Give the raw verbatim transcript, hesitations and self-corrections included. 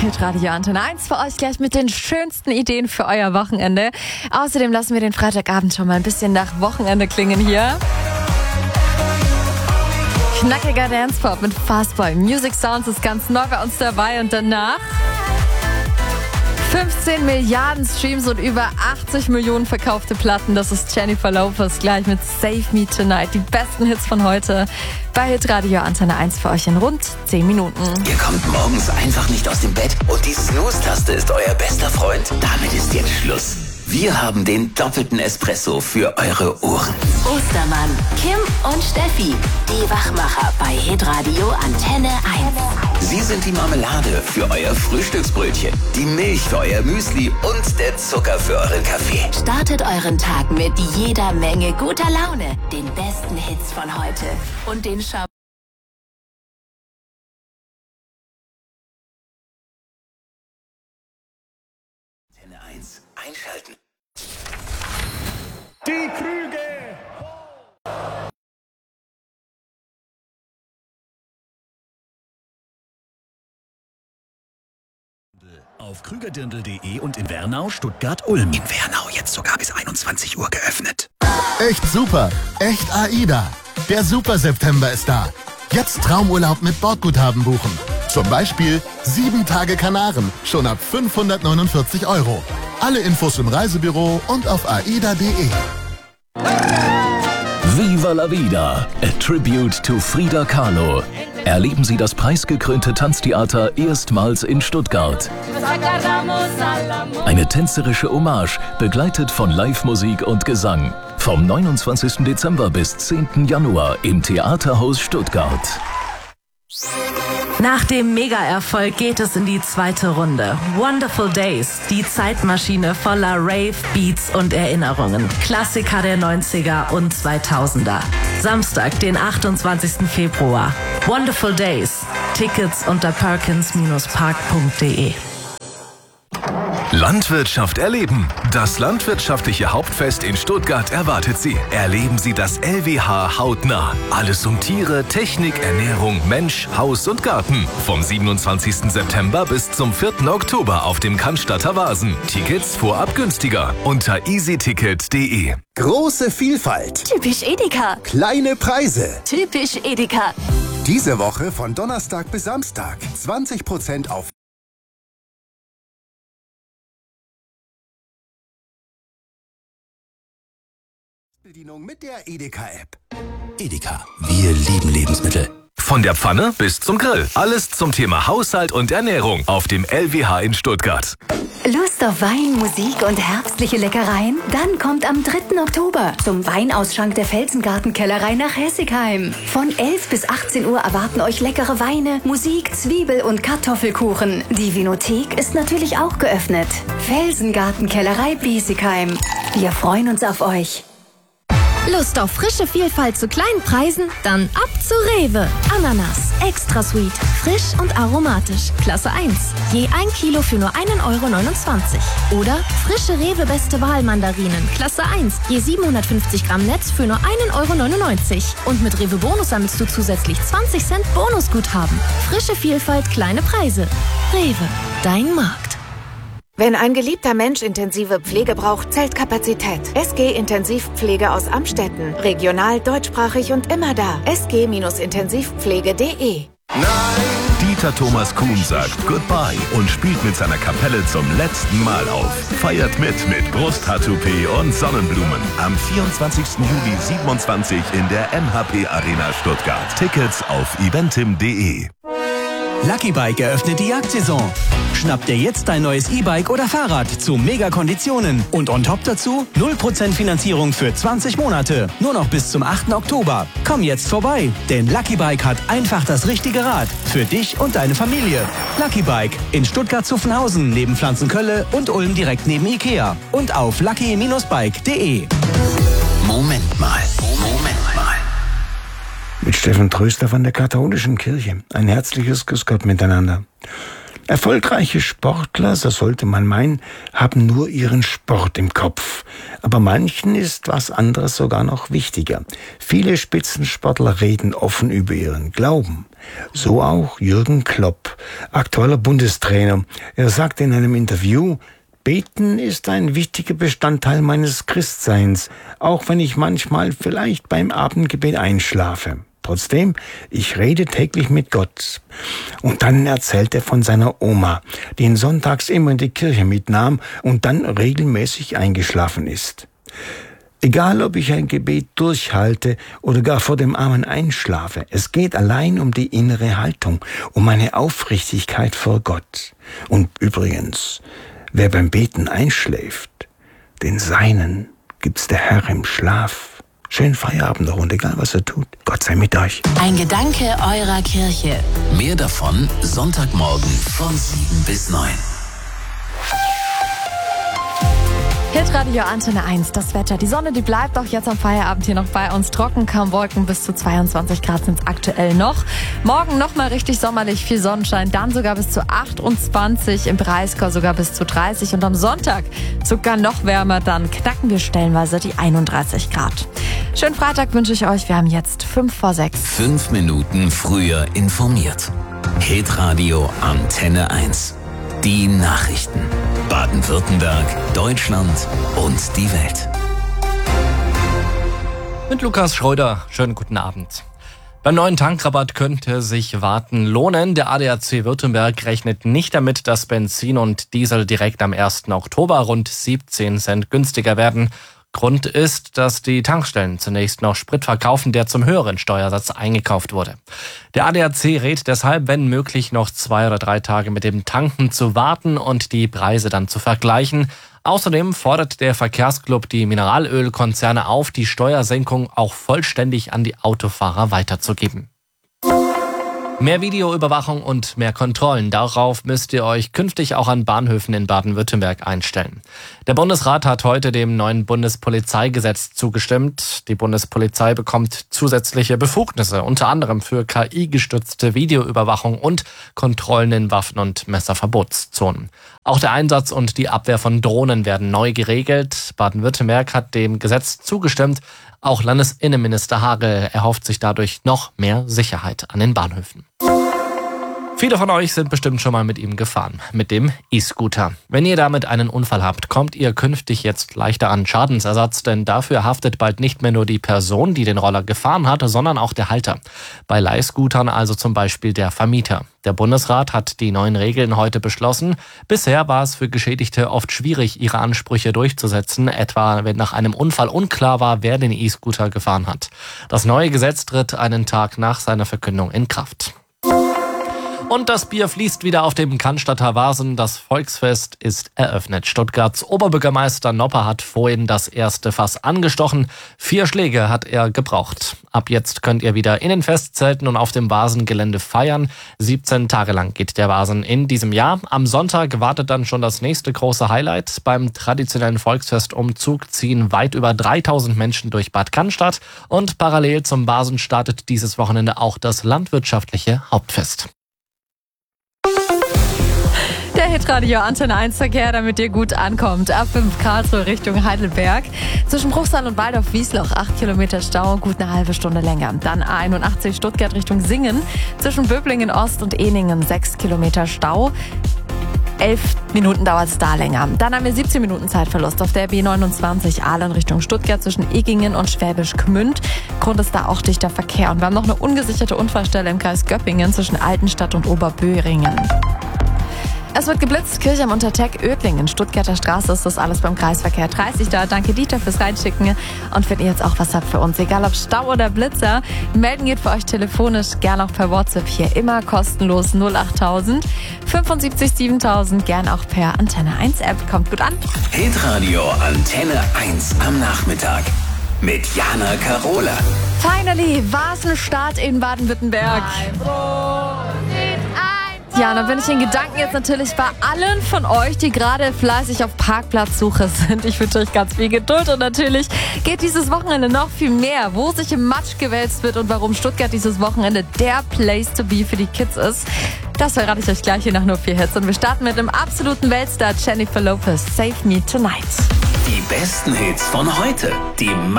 Hitradio Antenne eins für euch gleich mit den schönsten Ideen für euer Wochenende. Außerdem lassen wir den Freitagabend schon mal ein bisschen nach Wochenende klingen hier. Knackiger Dancepop mit Fastboy. Music Sounds ist ganz neu bei uns dabei und danach fünfzehn Milliarden Streams und über achtzig Millionen verkaufte Platten. Das ist Jennifer Lopez gleich mit Save Me Tonight. Die besten Hits von heute bei Hitradio Antenne eins für euch in rund zehn Minuten. Ihr kommt morgens einfach nicht aus dem Bett und die Snooze-Taste ist euer bester Freund? Damit ist jetzt Schluss. Wir haben den doppelten Espresso für eure Ohren. Ostermann, Kim und Steffi, die Wachmacher bei Hitradio Antenne eins. Sie sind die Marmelade für euer Frühstücksbrötchen, die Milch für euer Müsli und der Zucker für euren Kaffee. Startet euren Tag mit jeder Menge guter Laune, den besten Hits von heute und den Schau. Antenne eins einschalten. Die Krüge! Auf krügerdirndl punkt de und in Wernau, Stuttgart, Ulm. In Wernau jetzt sogar bis einundzwanzig Uhr geöffnet. Echt super, echt AIDA. Der Super September ist da. Jetzt Traumurlaub mit Bordguthaben buchen. Zum Beispiel sieben Tage Kanaren, schon ab fünfhundertneunundvierzig Euro. Alle Infos im Reisebüro und auf aida punkt de. Viva la Vida, a tribute to Frida Kahlo. Erleben Sie das preisgekrönte Tanztheater erstmals in Stuttgart. Eine tänzerische Hommage, begleitet von Live-Musik und Gesang. Vom neunundzwanzigsten Dezember bis zehnten Januar im Theaterhaus Stuttgart. Nach dem Mega-Erfolg geht es in die zweite Runde. Wonderful Days, die Zeitmaschine voller Rave, Beats und Erinnerungen. Klassiker der neunziger und zweitausender. Samstag, den achtundzwanzigsten Februar. Wonderful Days. Tickets unter perkins Bindestrich park punkt de. Landwirtschaft erleben. Das landwirtschaftliche Hauptfest in Stuttgart erwartet Sie. Erleben Sie das L W H hautnah. Alles um Tiere, Technik, Ernährung, Mensch, Haus und Garten. Vom siebenundzwanzigsten September bis zum vierten Oktober auf dem Cannstatter Wasen. Tickets vorab günstiger unter easyticket punkt de. Große Vielfalt. Typisch Edeka. Kleine Preise. Typisch Edeka. Diese Woche von Donnerstag bis Samstag. zwanzig Prozent auf Bedienung mit der Edeka-App. Edeka, wir lieben Lebensmittel. Von der Pfanne bis zum Grill. Alles zum Thema Haushalt und Ernährung auf dem L W H in Stuttgart. Lust auf Wein, Musik und herbstliche Leckereien? Dann kommt am dritten Oktober zum Weinausschank der Felsengartenkellerei nach Hessigheim. Von elf bis achtzehn Uhr erwarten euch leckere Weine, Musik, Zwiebel- und Kartoffelkuchen. Die Vinothek ist natürlich auch geöffnet. Felsengartenkellerei Biesigheim. Wir freuen uns auf euch. Lust auf frische Vielfalt zu kleinen Preisen? Dann ab zu Rewe. Ananas, extra sweet, frisch und aromatisch, Klasse eins. Je ein Kilo für nur einen Euro neunundzwanzig. Oder frische Rewe Beste Wahl Mandarinen, Klasse eins. Je siebenhundertfünfzig Gramm Netz für nur einen Euro neunundneunzig. Und mit Rewe Bonus sammelst du zusätzlich zwanzig Cent Bonusguthaben. Frische Vielfalt, kleine Preise. Rewe, dein Markt. Wenn ein geliebter Mensch intensive Pflege braucht, zählt Kapazität. S G Intensivpflege aus Amstetten. Regional, deutschsprachig und immer da. s g intensivpflege punkt de. Dieter Thomas Kuhn sagt Goodbye und spielt mit seiner Kapelle zum letzten Mal auf. Feiert mit mit Brusthaar-Toupet und Sonnenblumen. Am vierundzwanzigsten Juli siebenundzwanzig in der M H P Arena Stuttgart. Tickets auf eventim punkt de. Lucky Bike eröffnet die Jagdsaison. Schnapp dir jetzt dein neues E-Bike oder Fahrrad zu Mega-Konditionen. Und on top dazu null Prozent Finanzierung für zwanzig Monate. Nur noch bis zum achten Oktober. Komm jetzt vorbei, denn Lucky Bike hat einfach das richtige Rad. Für dich und deine Familie. Lucky Bike in Stuttgart-Zuffenhausen neben Pflanzenkölle und Ulm direkt neben Ikea. Und auf lucky Bindestrich bike punkt de. Moment mal, Moment mal. Mit Steffen Tröster von der Katholischen Kirche. Ein herzliches Grüß Gott miteinander. Erfolgreiche Sportler, so sollte man meinen, haben nur ihren Sport im Kopf. Aber manchen ist was anderes sogar noch wichtiger. Viele Spitzensportler reden offen über ihren Glauben. So auch Jürgen Klopp, aktueller Bundestrainer. Er sagte in einem Interview, Beten ist ein wichtiger Bestandteil meines Christseins, auch wenn ich manchmal vielleicht beim Abendgebet einschlafe. Trotzdem, ich rede täglich mit Gott. Und dann erzählt er von seiner Oma, die ihn sonntags immer in die Kirche mitnahm und dann regelmäßig eingeschlafen ist. Egal, ob ich ein Gebet durchhalte oder gar vor dem Amen einschlafe, es geht allein um die innere Haltung, um meine Aufrichtigkeit vor Gott. Und übrigens, wer beim Beten einschläft, den Seinen gibt's der Herr im Schlaf. Schönen Feierabend noch und egal was er tut, Gott sei mit euch. Ein Gedanke eurer Kirche. Mehr davon Sonntagmorgen von sieben bis neun. Hitradio Antenne eins, das Wetter. Die Sonne, die bleibt auch jetzt am Feierabend hier noch bei uns. Trocken, kaum Wolken, bis zu zweiundzwanzig Grad sind es aktuell noch. Morgen nochmal richtig sommerlich, viel Sonnenschein, dann sogar bis zu achtundzwanzig, im Breisgau sogar bis zu dreißig und am Sonntag sogar noch wärmer, dann knacken wir stellenweise die einunddreißig Grad. Schönen Freitag wünsche ich euch, wir haben jetzt fünf vor sechs. Fünf Minuten früher informiert. Hitradio Antenne eins. Die Nachrichten. Baden-Württemberg, Deutschland und die Welt. Mit Lukas Schröder, schönen guten Abend. Beim neuen Tankrabatt könnte sich Warten lohnen. Der A D A C Württemberg rechnet nicht damit, dass Benzin und Diesel direkt am ersten Oktober rund siebzehn Cent günstiger werden. Grund ist, dass die Tankstellen zunächst noch Sprit verkaufen, der zum höheren Steuersatz eingekauft wurde. Der A D A C rät deshalb, wenn möglich, noch zwei oder drei Tage mit dem Tanken zu warten und die Preise dann zu vergleichen. Außerdem fordert der Verkehrsclub die Mineralölkonzerne auf, die Steuersenkung auch vollständig an die Autofahrer weiterzugeben. Mehr Videoüberwachung und mehr Kontrollen. Darauf müsst ihr euch künftig auch an Bahnhöfen in Baden-Württemberg einstellen. Der Bundesrat hat heute dem neuen Bundespolizeigesetz zugestimmt. Die Bundespolizei bekommt zusätzliche Befugnisse, unter anderem für K I-gestützte Videoüberwachung und Kontrollen in Waffen- und Messerverbotszonen. Auch der Einsatz und die Abwehr von Drohnen werden neu geregelt. Baden-Württemberg hat dem Gesetz zugestimmt. Auch Landesinnenminister Hagel erhofft sich dadurch noch mehr Sicherheit an den Bahnhöfen. Viele von euch sind bestimmt schon mal mit ihm gefahren, mit dem E-Scooter. Wenn ihr damit einen Unfall habt, kommt ihr künftig jetzt leichter an Schadensersatz, denn dafür haftet bald nicht mehr nur die Person, die den Roller gefahren hat, sondern auch der Halter. Bei Leihscootern also zum Beispiel der Vermieter. Der Bundesrat hat die neuen Regeln heute beschlossen. Bisher war es für Geschädigte oft schwierig, ihre Ansprüche durchzusetzen, etwa wenn nach einem Unfall unklar war, wer den E-Scooter gefahren hat. Das neue Gesetz tritt einen Tag nach seiner Verkündung in Kraft. Und das Bier fließt wieder auf dem Cannstatter Vasen. Das Volksfest ist eröffnet. Stuttgarts Oberbürgermeister Nopper hat vorhin das erste Fass angestochen. Vier Schläge hat er gebraucht. Ab jetzt könnt ihr wieder in den Festzelten und auf dem Vasengelände feiern. siebzehn Tage lang geht der Vasen in diesem Jahr. Am Sonntag wartet dann schon das nächste große Highlight. Beim traditionellen Volksfestumzug ziehen weit über dreitausend Menschen durch Bad Cannstatt. Und parallel zum Vasen startet dieses Wochenende auch das landwirtschaftliche Hauptfest. Der Hitradio Antenne eins Verkehr, damit ihr gut ankommt. A fünf Karlsruhe Richtung Heidelberg. Zwischen Bruchsal und Waldorf-Wiesloch acht Kilometer Stau, gut eine halbe Stunde länger. Dann A einundachtzig Stuttgart Richtung Singen. Zwischen Böblingen Ost und Ehningen sechs Kilometer Stau. Elf Minuten dauert es da länger. Dann haben wir siebzehn Minuten Zeitverlust auf der B neunundzwanzig Aalen Richtung Stuttgart zwischen Egingen und Schwäbisch Gmünd. Grund ist da auch dichter Verkehr. Und wir haben noch eine ungesicherte Unfallstelle im Kreis Göppingen zwischen Altenstadt und Oberböhringen. Es wird geblitzt, Kirche am Unterteck, Oedlingen, Stuttgarter Straße ist das alles beim Kreisverkehr dreißig da. Danke Dieter fürs Reinschicken. Und wenn ihr jetzt auch was habt für uns, egal ob Stau oder Blitzer, melden geht für euch telefonisch, gern auch per WhatsApp hier immer kostenlos null achttausend fünfundsiebzig siebentausend, gern auch per Antenne eins App. Kommt gut an. Hitradio Antenne eins am Nachmittag mit Jana Karola. Finally, Vasenstart in Baden-Württemberg. Ja, dann bin ich in Gedanken jetzt natürlich bei allen von euch, die gerade fleißig auf Parkplatzsuche sind. Ich wünsche euch ganz viel Geduld und natürlich geht dieses Wochenende noch viel mehr, wo sich im Matsch gewälzt wird und warum Stuttgart dieses Wochenende der Place to be für die Kids ist. Das verrate ich euch gleich hier nach nur vier Hits und wir starten mit einem absoluten Weltstar, Jennifer Lopez, Save Me Tonight. Die besten Hits von heute, die